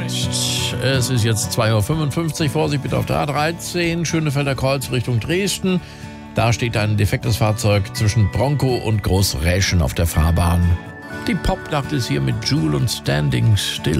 Es ist jetzt 2.55 Uhr. Vorsicht bitte auf der A13, Schönefelder Kreuz Richtung Dresden. Da steht ein defektes Fahrzeug zwischen Bronco und Großräschen auf der Fahrbahn. Die Popnacht ist hier mit Jewel und Standing Still.